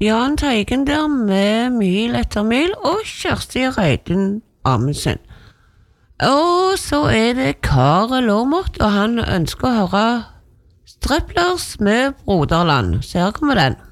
Jahn Teigen der med Mil etter mil, og Kjersti Reidun Amundsen. Og så det Kare Lårmot, og han ønsker å høre Striplers med Broderland. Så her kommer den.